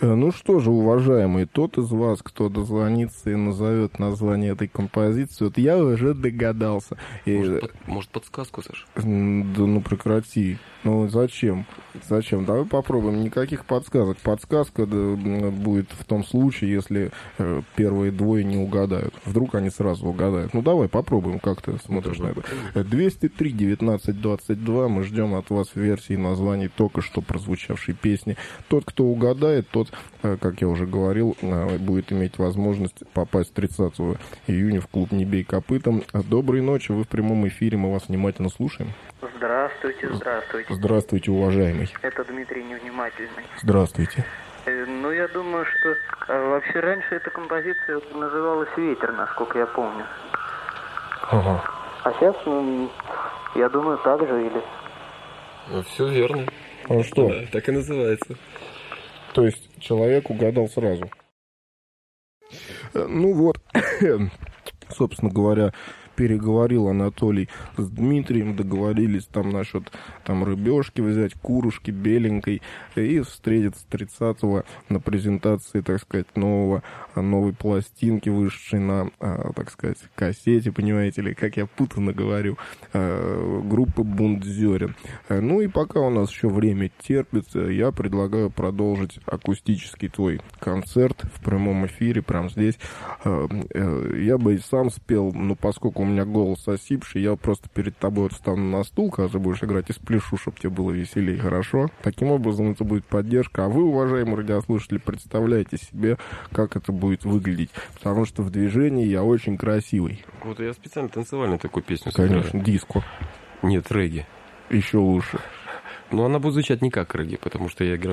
Ну что же, уважаемый, тот из вас, кто дозвонится и назовет название этой композиции, вот я уже догадался. Может, подсказку, Саша? Да ну прекрати. Ну зачем? Зачем? Давай попробуем. Никаких подсказок. Подсказка будет в том случае, если первые двое не угадают. Вдруг они сразу угадают. Ну давай попробуем, как ты смотришь на это. 203-19-22. Мы ждем от вас версии названий только что прозвучавшей песни. Тот, кто угадает, тот, как я уже говорил, будет иметь возможность попасть 30 июня в клуб «Не бей копытом». Доброй ночи, вы в прямом эфире, мы вас внимательно слушаем. Здравствуйте, здравствуйте. Здравствуйте, уважаемый. Это Дмитрий Невнимательный. Здравствуйте. Ну, я думаю, что вообще раньше эта композиция называлась «Ветер», насколько я помню. Ага. А сейчас, я думаю, так же или... Все верно. А что? Да, так и называется. То есть человек угадал сразу. Ну вот, собственно говоря, переговорил Анатолий с Дмитрием, договорились там насчет там рыбешки взять, курушки беленькой, и встретиться 30-го на презентации, так сказать, новой пластинки, вышедшей на, так сказать, кассете, понимаете ли, как я путанно говорю, группы «Бунт зерен». Ну и пока у нас еще время терпится, я предлагаю продолжить акустический твой концерт в прямом эфире, прямо здесь. Я бы и сам спел, но поскольку у меня голос осипший, я просто перед тобой вот встану на стул, когда ты будешь играть, и спляшу, чтобы тебе было веселее, хорошо? Таким образом, это будет поддержка. А вы, уважаемые радиослушатели, представляете себе, как это будет выглядеть. Потому что в движении я очень красивый. Вот я специально танцевальную такую песню сыграю. Конечно, диско. Нет, регги. Еще лучше. Но она будет звучать не как регги, потому что я играю